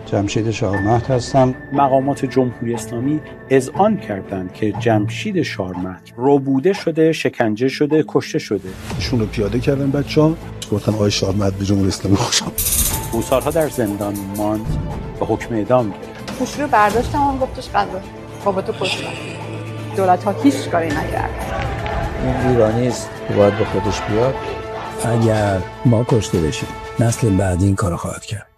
جمشید شارمهد هستم. مقامات جمهوری اسلامی اذعان کردند که جمشید شارمهد ربوده شده، شکنجه شده، کشته شده. ایشون رو پیاده کردن بچه‌ها، گفتن آقای شارمهد به جمهوری اسلامی خوش آمد. او سالها در زندان ماند و حکم اعدام گرفت. خوشی رو برداشتم و گفتش قضا بابا تو کشتن. دولت ها هیچ کاری نکرد. این ایرانی است که باید به خودش بیاد. اگر ما کشته بشیم نسل بعدی این کارو خواهد کرد.